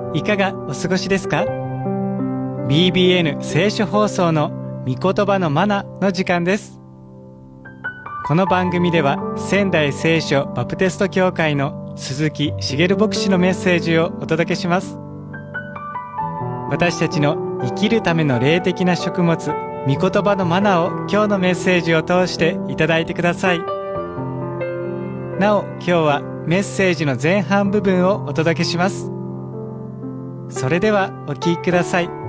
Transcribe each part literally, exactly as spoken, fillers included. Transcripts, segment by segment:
いかがお過ごしですか？ ビービーエヌ 聖書放送の御言葉のマナの時間です。この番組では仙台聖書バプテスト教会の鈴木茂牧師のメッセージをお届けします。私たちの生きるための霊的な食物、御言葉のマナを今日のメッセージを通していただいてください。なお、今日はメッセージの前半部分をお届けします。それではお聞きください。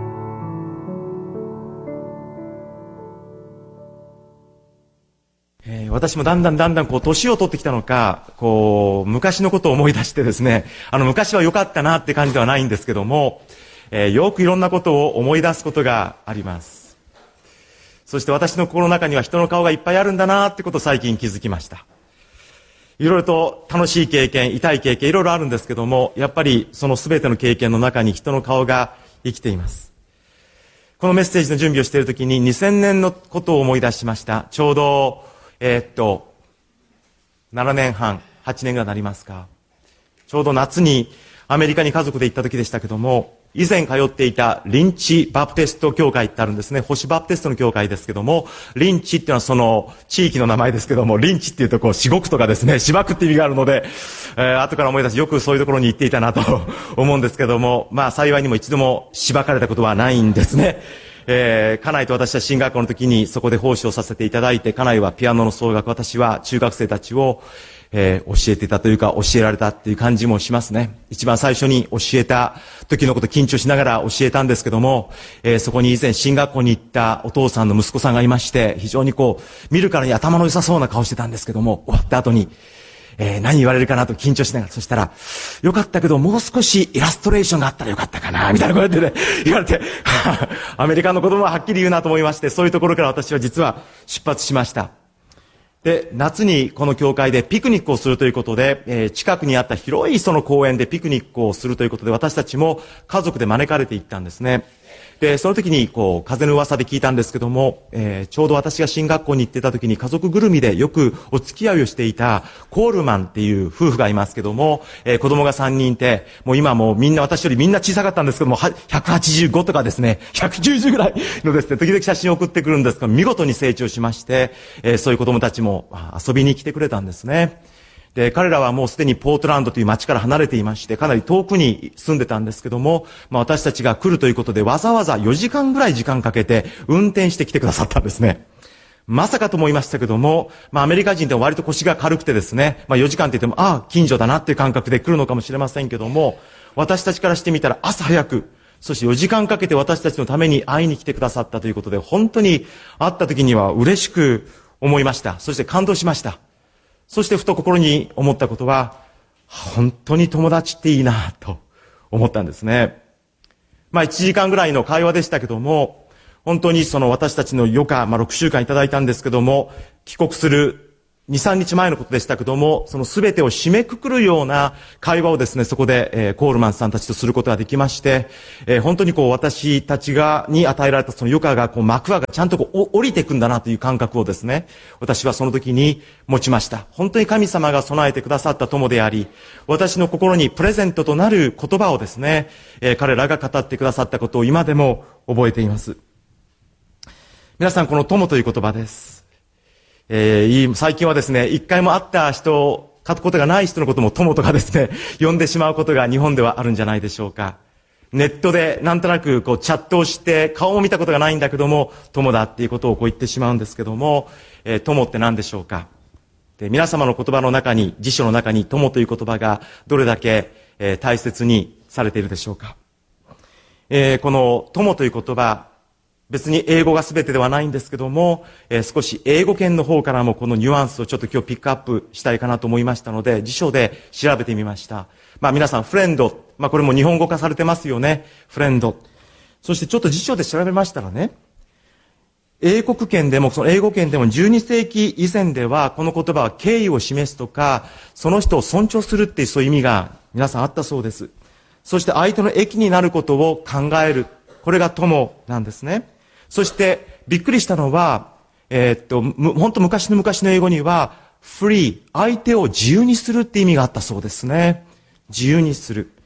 えー、私もだんだんだんだんこう年を取ってきたのか、こう昔のことを思い出してですね、あの昔は良かったなって感じではないんですけども、えー、よくいろんなことを思い出すことがあります。そして私の心の中には人の顔がいっぱいあるんだなってことを最近気づきました。いろいろと楽しい経験、痛い経験、いろいろあるんですけども、やっぱりその全ての経験の中に人の顔が生きています。このメッセージの準備をしているときににせんねんのことを思い出しました。ちょうど、えー、っと、ななねんはん、はちねんぐらいになりますか。ちょうど夏にアメリカに家族で行った時でしたけども、以前通っていたリンチバプテスト教会ってあるんですね。星バプテストの教会ですけども、リンチっていうのはその地域の名前ですけども、リンチっていうとこう、しごくとかですね、しばくって意味があるので、えー、後から思い出し、よくそういうところに行っていたなと思うんですけども、まあ幸いにも一度もしばかれたことはないんですね。えー、家内と私は進学校の時にそこで奉仕をさせていただいて、家内はピアノの奏楽、私は中学生たちをえー、教えていたというか教えられたっていう感じもしますね。一番最初に教えた時のこと緊張しながら教えたんですけども、えー、そこに以前進学校に行ったお父さんの息子さんがいまして、非常にこう見るからに頭の良さそうな顔してたんですけども、終わった後に、えー、何言われるかなと緊張しながら、そしたらよかったけどもう少しイラストレーションがあったらよかったかなみたいなこうやってね言われてアメリカの子供ははっきり言うなと思いまして、そういうところから私は実は出発しました。で、夏にこの教会でピクニックをするということで、えー、近くにあった広いその公園でピクニックをするということで、私たちも家族で招かれて行ったんですね。で、その時にこう風の噂で聞いたんですけども、えー、ちょうど私が進学校に行ってた時に家族ぐるみでよくお付き合いをしていたコールマンっていう夫婦がいますけども、えー、子供がさんにんいて、もう今もうみんな私よりみんな小さかったんですけども、ひゃくはちじゅうごとかですね、ひゃくきゅうじゅうぐらいのですね、時々写真を送ってくるんですが、見事に成長しまして、えー、そういう子供たちも遊びに来てくれたんですね。で、彼らはもうすでにポートランドという町から離れていまして、かなり遠くに住んでたんですけども、まあ私たちが来るということでわざわざよじかんぐらい時間かけて運転してきてくださったんですね。まさかと思いましたけども、まあアメリカ人って割と腰が軽くてですね、まあよじかんって言っても、ああ、近所だなっていう感覚で来るのかもしれませんけども、私たちからしてみたら朝早く、そしてよじかんかけて私たちのために会いに来てくださったということで、本当に会った時には嬉しく思いました。そして感動しました。そしてふと心に思ったことは、本当に友達っていいなと思ったんですね。まあいちじかんぐらいの会話でしたけども、本当にその私たちの余暇、まあろくしゅうかんいただいたんですけども、帰国するに、さんにちまえのことでしたけども、その全てを締めくくるような会話をですね、そこで、えー、コールマンさんたちとすることができまして、えー、本当にこう私たちが、に与えられたその余暇が、こう幕輪がちゃんとこう降りていくんだなという感覚をですね、私はその時に持ちました。本当に神様が備えてくださった友であり、私の心にプレゼントとなる言葉をですね、えー、彼らが語ってくださったことを今でも覚えています。皆さん、この友という言葉です。えー、最近はですね、一回も会った人、会ったことがない人のことも友とかですね、呼んでしまうことが日本ではあるんじゃないでしょうか。ネットでなんとなくこうチャットをして顔も見たことがないんだけども、友だっていうことをこう言ってしまうんですけども、えー、友って何でしょうか。で、皆様の言葉の中に、辞書の中に友という言葉がどれだけ、えー、大切にされているでしょうか。えー、この友という言葉、別に英語が全てではないんですけども、えー、少し英語圏の方からもこのニュアンスをちょっと今日ピックアップしたいかなと思いましたので、辞書で調べてみました。まあ皆さん、フレンド、まあこれも日本語化されてますよね。フレンド。そしてちょっと辞書で調べましたらね、英国圏でも、その英語圏でもじゅうにせいき以前では、この言葉は敬意を示すとか、その人を尊重するっていうそういう意味が皆さんあったそうです。そして相手の益になることを考える。これが友なんですね。そしてびっくりしたのは、えー、っと、本当昔の昔の英語には、フリー、相手を自由にするって意味があったそうですね。自由にする。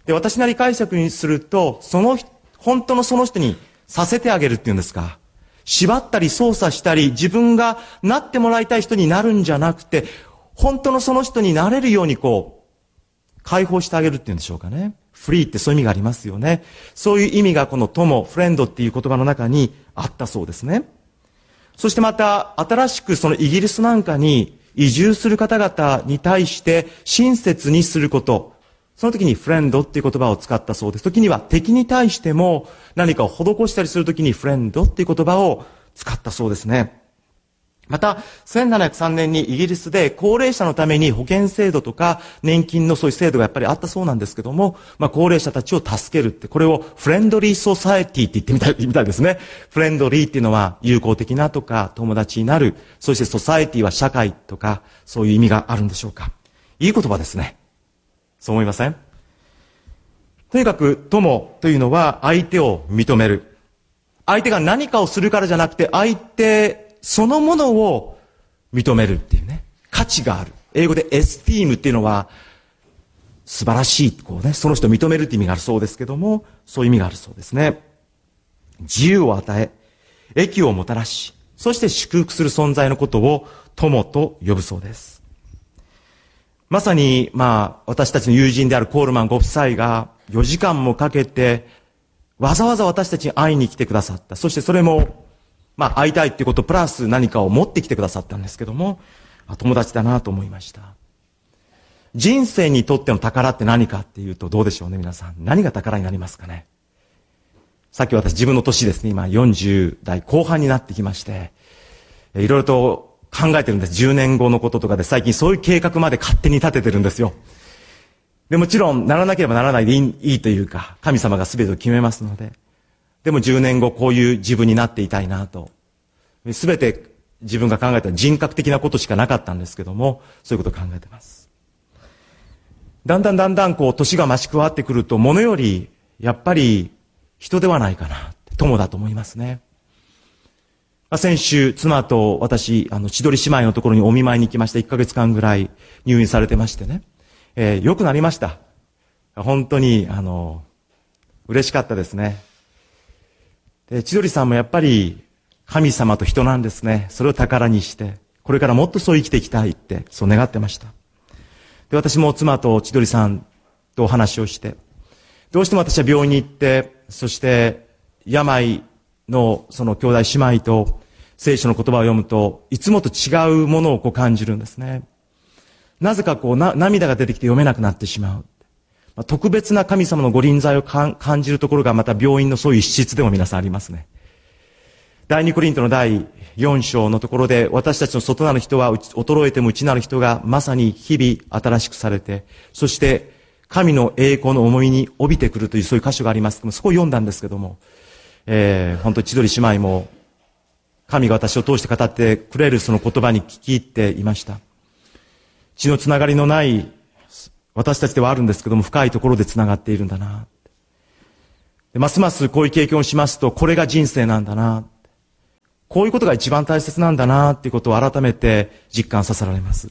で、私なり解釈にすると、その、本当のその人にさせてあげるっていうんですか。縛ったり操作したり、自分がなってもらいたい人になるんじゃなくて、本当のその人になれるようにこう、解放してあげるっていうんでしょうかね。フリーってそういう意味がありますよね。そういう意味がこの友、フレンドっていう言葉の中にあったそうですね。そしてまた、新しくそのイギリスなんかに移住する方々に対して親切にすること。その時にフレンドっていう言葉を使ったそうです。時には敵に対しても何かを施したりする時にフレンドっていう言葉を使ったそうですね。また、せんななひゃくさんねんにイギリスで高齢者のために保険制度とか年金のそういう制度がやっぱりあったそうなんですけども、まあ高齢者たちを助けるって、これをフレンドリーソサエティって言ってみたい、みたいですね。フレンドリーっていうのは友好的なとか友達になる。そしてソサエティは社会とかそういう意味があるんでしょうか。いい言葉ですね。そう思いません？とにかく友というのは相手を認める。相手が何かをするからじゃなくて相手そのものを認めるっていうね。価値がある。英語でエスティームっていうのは素晴らしい、こうね、その人を認めるって意味があるそうですけども、そういう意味があるそうですね。自由を与え、益をもたらし、そして祝福する存在のことを友と呼ぶそうです。まさに、まあ、私たちの友人であるコールマンご夫妻がよじかんもかけてわざわざ私たちに会いに来てくださった。そしてそれもまあ、会いたいっていうことプラス何かを持ってきてくださったんですけども、友達だなと思いました。人生にとっての宝って何かっていうとどうでしょうね、皆さん。何が宝になりますかね。さっき私自分の年ですね、今よんじゅうだいこう半になってきまして、いろいろと考えてるんです。じゅうねんごのこととかで最近そういう計画まで勝手に立ててるんですよ。でもちろんならなければならないでいい、いいというか、神様が全てを決めますので、でもじゅうねんごこういう自分になっていたいなと。すべて自分が考えた人格的なことしかなかったんですけども、そういうことを考えています。だんだんだんだんこう年が増し加わってくると、ものよりやっぱり人ではないかな、友だと思いますね。まあ、先週妻と私、あの千鳥姉妹のところにお見舞いに行きました。いっかげつかんぐらい入院されてましてね、えー、良くなりました。本当にあの嬉しかったですね。で、千鳥さんもやっぱり神様と人なんですね。それを宝にして、これからもっとそう生きていきたいって、そう願ってました。で、私も妻と千鳥さんとお話をして、どうしても私は病院に行って、そして病のその兄弟姉妹と聖書の言葉を読むと、いつもと違うものをこう感じるんですね。なぜかこうな涙が出てきて読めなくなってしまう。まあ、特別な神様のご臨在を感じるところがまた病院のそういう一室でも皆さんありますね。第二コリントの第よん章のところで、私たちの外なる人は衰えても内なる人がまさに日々新しくされて、そして神の栄光の重みに帯びてくるというそういう箇所があります。そこを読んだんですけども、えー、本当に千鳥姉妹も神が私を通して語ってくれるその言葉に聞き入っていました。血のつながりのない私たちではあるんですけども、深いところでつながっているんだな。でますますこういう経験をしますと、これが人生なんだな。こういうことが一番大切なんだなっていうことを改めて実感させられます。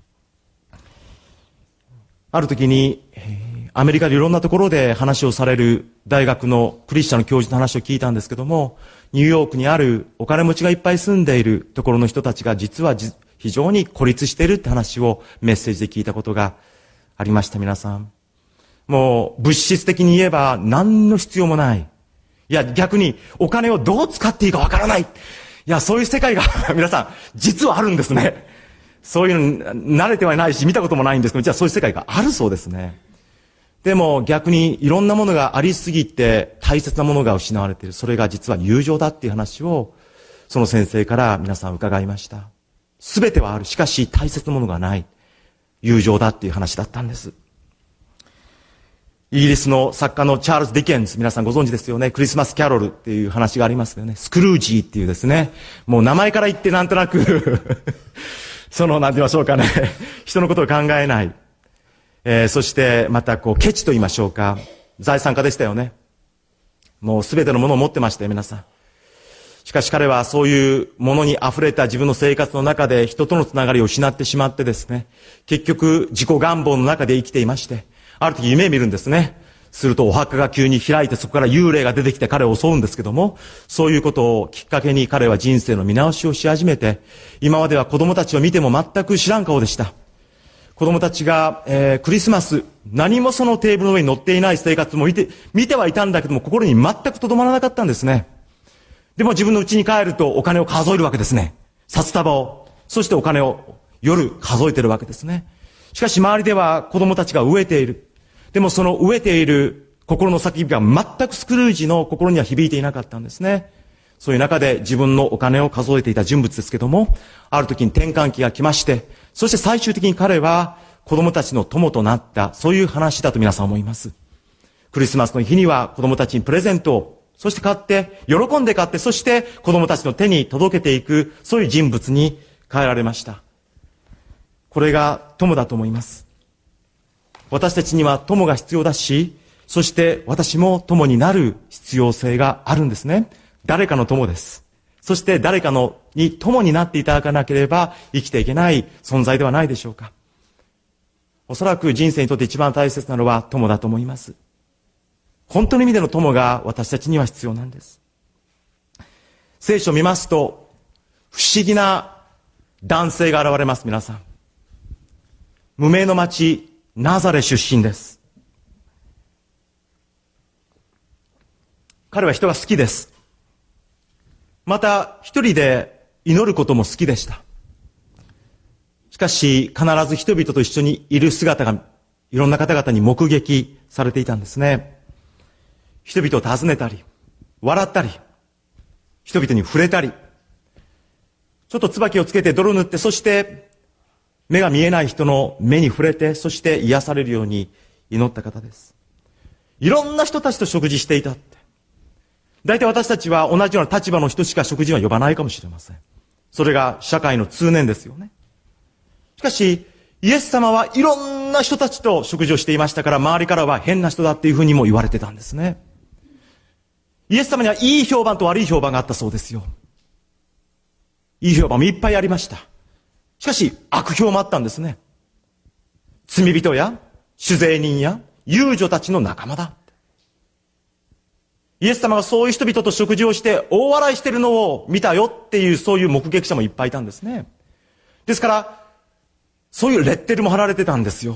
ある時に、アメリカでいろんなところで話をされる大学のクリスチャンの教授の話を聞いたんですけども、ニューヨークにあるお金持ちがいっぱい住んでいるところの人たちが実は非常に孤立しているって話をメッセージで聞いたことがありました。皆さん。もう物質的に言えば何の必要もない。いや逆にお金をどう使っていいかわからない。いやそういう世界が皆さん実はあるんですね。そういうの慣れてはないし見たこともないんですけど、じゃあそういう世界があるそうですね。でも逆にいろんなものがありすぎて大切なものが失われている。それが実は友情だっていう話をその先生から皆さん伺いました。すべてはある。しかし大切なものがない。友情だっていう話だったんです。イギリスの作家のチャールズ・ディケンズ、皆さんご存知ですよね。クリスマスキャロルっていう話がありますよね。スクルージーっていうですね、もう名前から言ってなんとなくそのなんて言いましょうかね、人のことを考えない、えー、そしてまたこうケチと言いましょうか、財産家でしたよね。もうすべてのものを持ってましたよ皆さん。しかし彼はそういうものに溢れた自分の生活の中で人とのつながりを失ってしまってですね、結局自己願望の中で生きていまして、ある時夢見るんですね。 するとお墓が急に開いてそこから幽霊が出てきて彼を襲うんですけども、そういうことをきっかけに彼は人生の見直しをし始めて、今までは子供たちを見ても全く知らん顔でした。子供たちが、えー、クリスマス、何もそのテーブルの上に乗っていない生活も見て、見てはいたんだけども、心に全くとどまらなかったんですね。でも自分の家に帰るとお金を数えるわけですね。札束を。そしてお金を夜数えてるわけですね。しかし周りでは子供たちが飢えている。でもその飢えている心の叫びが全くスクルージの心には響いていなかったんですね。そういう中で自分のお金を数えていた人物ですけども、ある時に転換期が来まして、そして最終的に彼は子供たちの友となった、そういう話だと皆さん思います。クリスマスの日には子供たちにプレゼントを、そして買って、喜んで買って、そして子供たちの手に届けていく、そういう人物に変えられました。これが友だと思います。私たちには友が必要だし、そして私も友になる必要性があるんですね。誰かの友です。そして誰かのに友になっていただかなければ生きていけない存在ではないでしょうか。おそらく人生にとって一番大切なのは友だと思います。本当の意味での友が私たちには必要なんです。聖書を見ますと不思議な男性が現れます。皆さん、無名の町ナザレ出身です。彼は人が好きです。また一人で祈ることも好きでした。しかし必ず人々と一緒にいる姿がいろんな方々に目撃されていたんですね。人々を訪ねたり笑ったり人々に触れたり、ちょっと椿をつけて泥塗って、そして目が見えない人の目に触れて、そして癒されるように祈った方です。いろんな人たちと食事していたって。大体私たちは同じような立場の人しか食事は呼ばないかもしれません。それが社会の通念ですよね。しかしイエス様はいろんな人たちと食事をしていましたから、周りからは変な人だっていうふうにも言われてたんですね。イエス様にはいい評判と悪い評判があったそうですよ。いい評判もいっぱいありました。しかし悪評もあったんですね。罪人や酒税人や遊女たちの仲間だ。イエス様がそういう人々と食事をして大笑いしてるのを見たよっていう、そういう目撃者もいっぱいいたんですね。ですからそういうレッテルも貼られてたんですよ。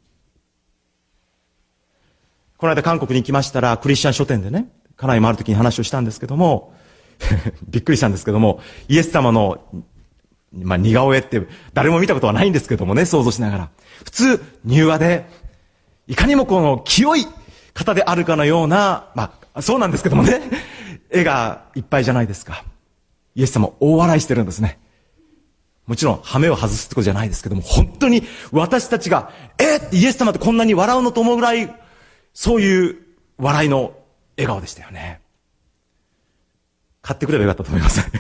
この間韓国に行きましたら、クリスチャン書店でね、家内もある時に話をしたんですけどもびっくりしたんですけども、イエス様のまあ似顔絵って誰も見たことはないんですけどもね、想像しながら、普通柔和でいかにもこの清い方であるかのような、まあそうなんですけどもね、絵がいっぱいじゃないですか。イエス様大笑いしてるんですね。もちろん羽目を外すってことじゃないですけども、本当に私たちがえー、イエス様ってこんなに笑うのと思うぐらい、そういう笑いの笑顔でしたよね。買ってくればよかったと思います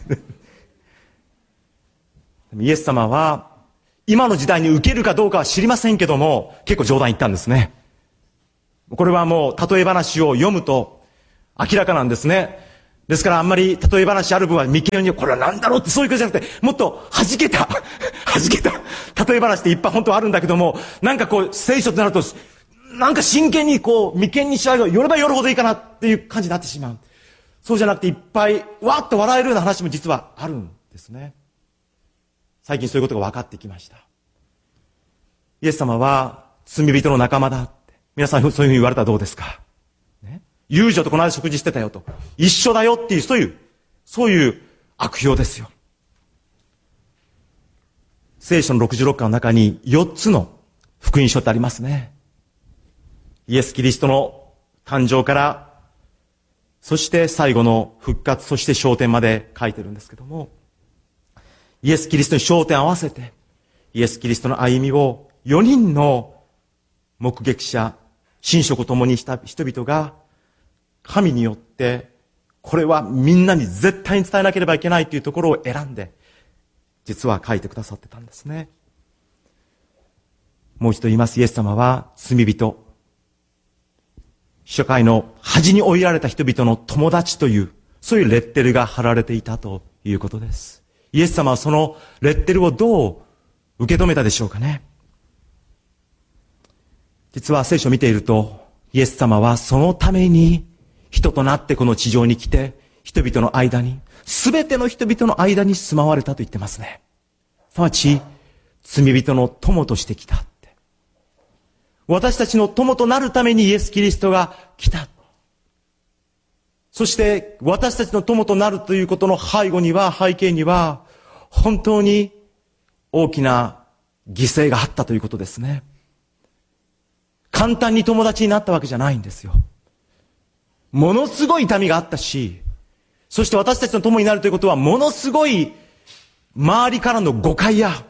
イエス様は今の時代に受けるかどうかは知りませんけども、結構冗談言ったんですね。これはもう例え話を読むと明らかなんですね。ですからあんまり例え話ある分は眉間にこれは何だろうって、そういうことじゃなくて、もっと弾けた弾けた例え話っていっぱい本当はあるんだけども、なんかこう聖書となるとなんか真剣にこう眉間にしわが寄れば寄るほどいいかなっていう感じになってしまう。そうじゃなくていっぱいわっと笑えるような話も実はあるんですね。最近そういうことが分かってきました。イエス様は罪人の仲間だって、皆さんそういうふうに言われたらどうですか、ね、遊女とこの間食事してたよと、一緒だよっていう、そういうそういう悪評ですよ。聖書のろくじゅうろっかんの中によっつの福音書ってありますね。イエス・キリストの誕生からそして最後の復活、そして昇天まで書いてるんですけども、イエス・キリストに焦点を合わせて、イエス・キリストの歩みをよにんの目撃者、神職を共にした人々が神によってこれはみんなに絶対に伝えなければいけないというところを選んで実は書いてくださってたんですね。もう一度言います。イエス様は罪人、社会の端に追いやられた人々の友達という、そういうレッテルが貼られていたということです。イエス様はそのレッテルをどう受け止めたでしょうかね。実は聖書を見ていると、 イエス様はそのために人となってこの地上に来て、人々の間に、すべての人々の間に住まわれたと言ってますね。すなわち、罪人の友として来たって。私たちの友となるためにイエス・キリストが来た。そして私たちの友となるということの背後には、背景には、本当に大きな犠牲があったということですね。簡単に友達になったわけじゃないんですよ。ものすごい痛みがあったし、そして私たちの友になるということは、ものすごい周りからの誤解や、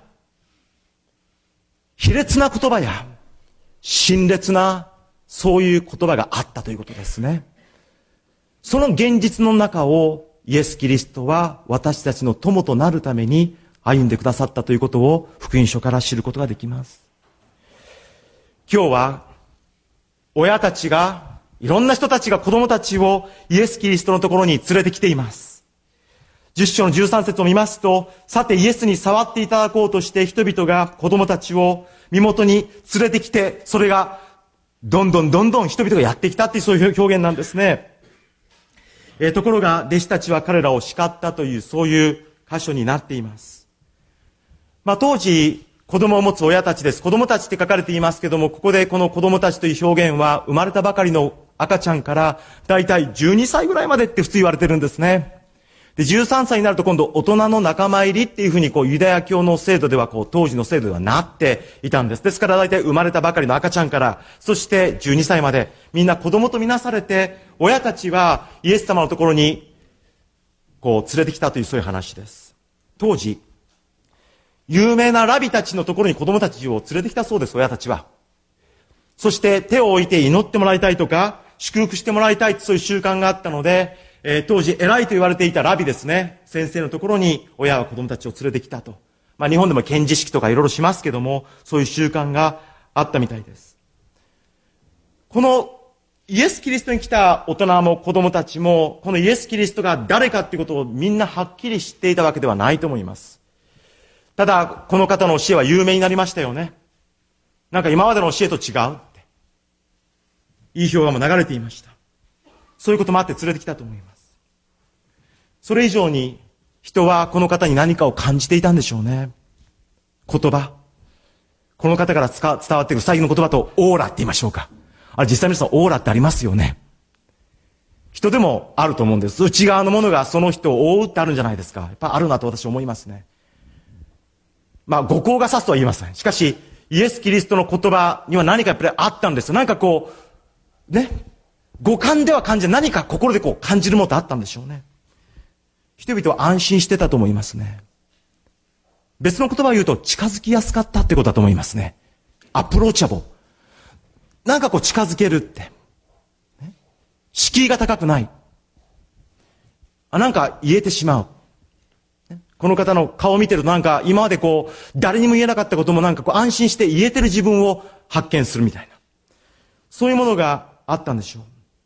卑劣な言葉や、辛烈なそういう言葉があったということですね。その現実の中をイエス・キリストは私たちの友となるために歩んでくださったということを福音書から知ることができます。今日は親たちが、いろんな人たちが子供たちをイエス・キリストのところに連れてきています。十章の十三節を見ますと、さてイエスに触っていただこうとして人々が子供たちを身元に連れてきて、それがどんどんどんどん人々がやってきたっていうそういう表現なんですね。えー、ところが弟子たちは彼らを叱ったというそういう箇所になっています。まあ当時子供を持つ親たちです。子供たちって書かれていますけども、ここでこの子供たちという表現は生まれたばかりの赤ちゃんからだいたいじゅうにさいぐらいまでって普通言われてるんですね。で、じゅうさんさいになると今度大人の仲間入りっていうふうにこうユダヤ教の制度ではこう当時の制度ではなっていたんです。ですからだいたい生まれたばかりの赤ちゃんから、そしてじゅうにさいまでみんな子供とみなされて、親たちはイエス様のところにこう連れてきたというそういう話です。当時、有名なラビたちのところに子供たちを連れてきたそうです、親たちは。そして手を置いて祈ってもらいたいとか、祝福してもらいたいとそういう習慣があったので、えー、当時偉いと言われていたラビですね、先生のところに親は子供たちを連れてきたと。まあ日本でも献辞式とかいろいろしますけども、そういう習慣があったみたいです。このイエス・キリストに来た大人も子供たちも、このイエス・キリストが誰かっていうことをみんなはっきり知っていたわけではないと思います。ただ、この方の教えは有名になりましたよね。なんか今までの教えと違うって。いい評判も流れていました。そういうこともあって連れてきたと思います。それ以上に人はこの方に何かを感じていたんでしょうね。言葉。この方から伝わっている最後の言葉とオーラって言いましょうか。あれ実際皆さんオーラってありますよね。人でもあると思うんです。内側のものがその人を覆うってあるんじゃないですか。やっぱあるなと私は思いますね。まあ五光が差すとは言いません。しかしイエス・キリストの言葉には何かやっぱりあったんですよ。何かこう、ね。五感では感じない何か心でこう感じるものってあったんでしょうね。人々は安心してたと思いますね。別の言葉を言うと近づきやすかったってことだと思いますね。アプローチャボ。なんかこう近づけるって。ね、敷居が高くない。あ、なんか言えてしまう。ね、この方の顔を見てるとなんか今までこう誰にも言えなかったこともなんかこう安心して言えてる自分を発見するみたいな。そういうものがあったんでしょう。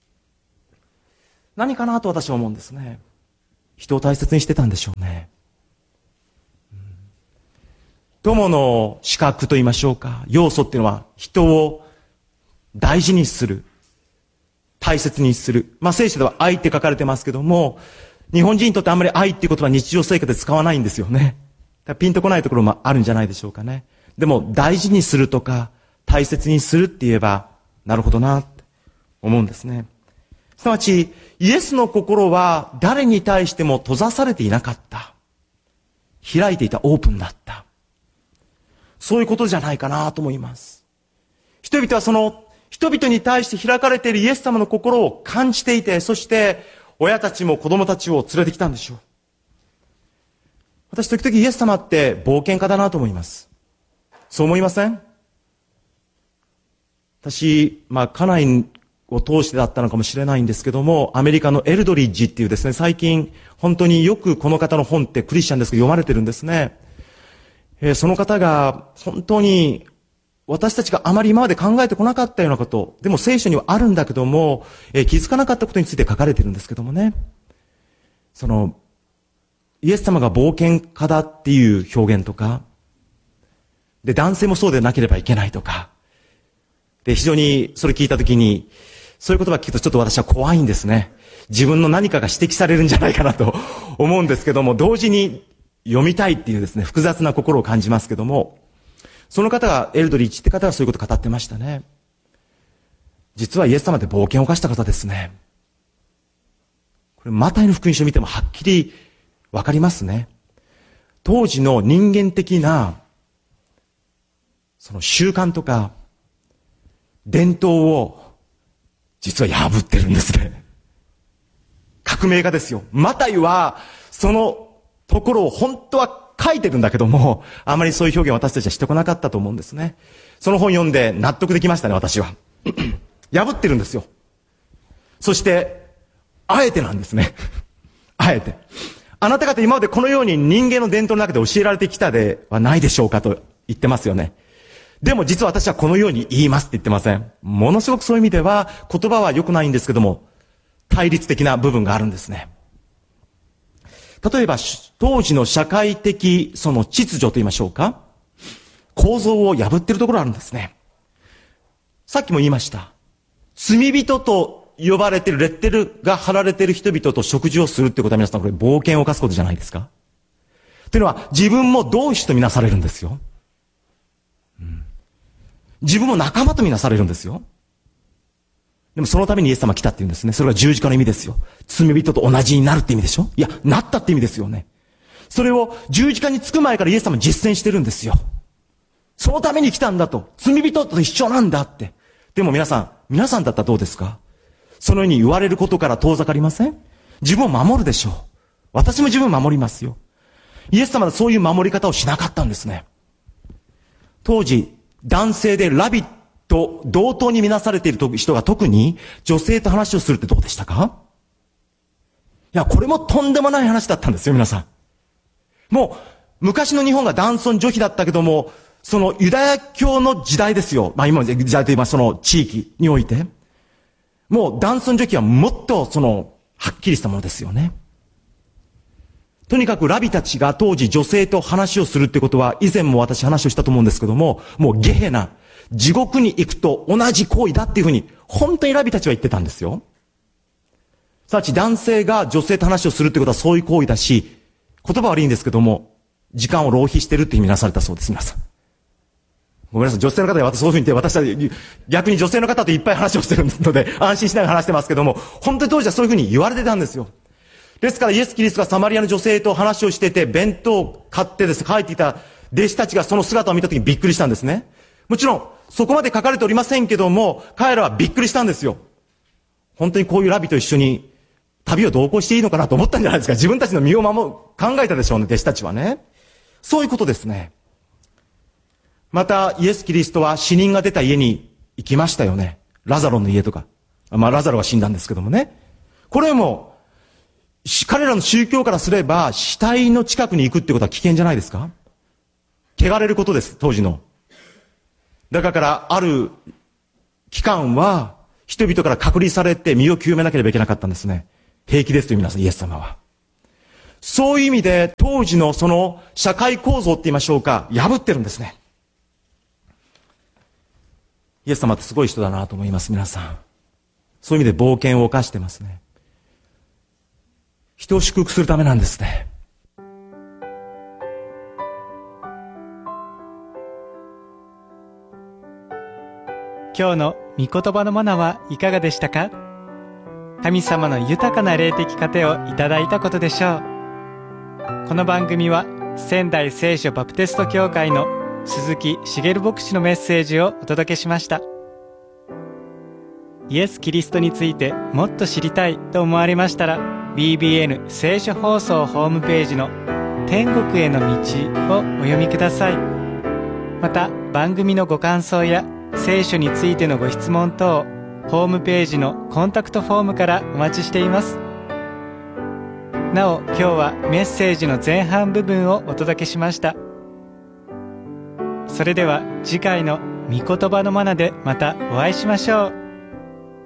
何かなと私は思うんですね。人を大切にしてたんでしょうね。うん、友の資格と言いましょうか。要素っていうのは人を大事にする。大切にする。まあ聖書では愛って書かれてますけども、日本人にとってあんまり愛っていう言葉日常生活で使わないんですよね。だからピンとこないところもあるんじゃないでしょうかね。でも大事にするとか大切にするって言えばなるほどなって思うんですね。すなわち、イエスの心は誰に対しても閉ざされていなかった。開いていた、オープンだった。そういうことじゃないかなと思います。人々はその、人々に対して開かれているイエス様の心を感じていて、そして親たちも子供たちを連れてきたんでしょう。私時々イエス様って冒険家だなと思います。そう思いません？私、まあ、家内を通してだったのかもしれないんですけども、アメリカのエルドリッジっていうですね、最近本当によくこの方の本ってクリスチャンですけど読まれてるんですね。えー、その方が本当に私たちがあまり今まで考えてこなかったようなこと、でも聖書にはあるんだけども、えー、気づかなかったことについて書かれてるんですけどもね。その、イエス様が冒険家だっていう表現とか、で、男性もそうでなければいけないとか、 で、非常にそれ聞いたときに、そういう言葉聞くとちょっと私は怖いんですね。自分の何かが指摘されるんじゃないかなと思うんですけども、同時に読みたいっていうですね、複雑な心を感じますけども、その方が、エルドリッチって方がそういうことを語ってましたね。実はイエス様で冒険を犯した方ですね。これ、マタイの福音書を見てもはっきりわかりますね。当時の人間的な、その習慣とか、伝統を、実は破ってるんですね。革命家ですよ。マタイは、そのところを本当は書いてるんだけども、あまりそういう表現を私たちはしてこなかったと思うんですね。その本読んで納得できましたね、私は。破ってるんですよ。そして、あえてなんですね。あえて。あなた方今までこのように人間の伝統の中で教えられてきたではないでしょうかと言ってますよね。でも実は私はこのように言いますって言ってません。ものすごくそういう意味では言葉は良くないんですけども、対立的な部分があるんですね。例えば当時の社会的その秩序と言いましょうか、構造を破っているところがあるんですね。さっきも言いました。罪人と呼ばれているレッテルが貼られている人々と食事をするってことは皆さんこれ冒険を犯すことじゃないですか。というのは自分も同志とみなされるんですよ。うん、自分も仲間とみなされるんですよ。でもそのためにイエス様来たって言うんですね。それが十字架の意味ですよ。罪人と同じになるって意味でしょ。いや、なったって意味ですよね。それを十字架につく前からイエス様実践してるんですよ。そのために来たんだと。罪人と一緒なんだって。でも皆さん、皆さんだったらどうですか？そのように言われることから遠ざかりません？自分を守るでしょう。私も自分を守りますよ。イエス様はそういう守り方をしなかったんですね。当時、男性でラビと同等に見なされている人が特に女性と話をするってどうでしたか？いや、これもとんでもない話だったんですよ、皆さん。もう、昔の日本が男尊女卑だったけども、そのユダヤ教の時代ですよ。まあ今の時代と言います、その地域において。もう男尊女卑はもっとその、はっきりしたものですよね。とにかくラビたちが当時女性と話をするってことは、以前も私話をしたと思うんですけども、もうゲヘナ、地獄に行くと同じ行為だっていうふうに、本当にラビたちは言ってたんですよ。さあち男性が女性と話をするってことはそういう行為だし、言葉悪いんですけども、時間を浪費してるっていうふうになされたそうです、皆さん。ごめんなさい、女性の方で私そういうふうに言って、私は逆に女性の方といっぱい話をしてるので、安心しながら話してますけども、本当に当時はそういうふうに言われてたんですよ。ですからイエス・キリストがサマリアの女性と話をしてて、弁当を買ってですね、帰ってきた弟子たちがその姿を見たときにびっくりしたんですね。もちろん、そこまで書かれておりませんけども、彼らはびっくりしたんですよ。本当にこういうラビと一緒に旅を同行していいのかなと思ったんじゃないですか。自分たちの身を守る、考えたでしょうね、弟子たちはね。そういうことですね。また、イエス・キリストは死人が出た家に行きましたよね。ラザロの家とか。まあ、ラザロは死んだんですけどもね。これも、彼らの宗教からすれば、死体の近くに行くってことは危険じゃないですか？汚れることです、当時の。だから、ある期間は、人々から隔離されて身を清めなければいけなかったんですね。平気ですという皆さん、イエス様は。そういう意味で、当時のその社会構造って言いましょうか、破ってるんですね。イエス様ってすごい人だなと思います、皆さん。そういう意味で冒険を犯してますね。人を祝福するためなんですね。 今日の御言葉のマナはいかがでしたか？神様の豊かな霊的糧をいただいたことでしょう。この番組は仙台聖書バプテスト教会の鈴木茂牧師のメッセージをお届けしました。イエス・キリストについてもっと知りたいと思われましたら、 ビービーエヌ 聖書放送ホームページの天国への道をお読みください。また番組のご感想や聖書についてのご質問等、ホームページのコンタクトフォームからお待ちしています。なお、今日はメッセージの前半部分をお届けしました。それでは次回の御言葉のマナでまたお会いしましょう。